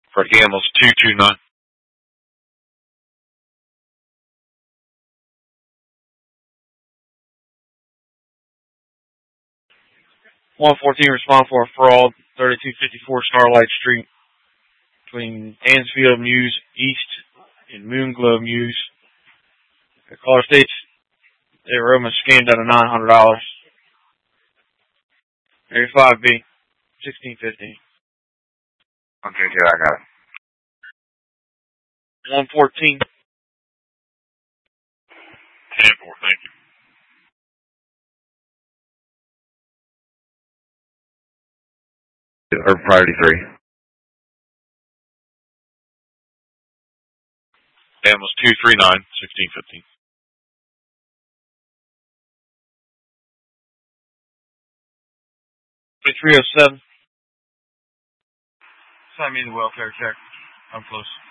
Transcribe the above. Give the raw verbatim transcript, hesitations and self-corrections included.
For Gambles, two two nine. one fourteen, respond for a fraud, thirty-two fifty-four Starlight Street, between Dansfield Muse East and Moonglow Muse. The caller states their room is scammed out of nine hundred dollars. Area five B, sixteen fifteen. Okay, good, I got it. one fourteen. ten four, thank you. Or priority three. Gambles, two three nine, sixteen fifteen. three oh seven. Sign me the welfare check. I'm close.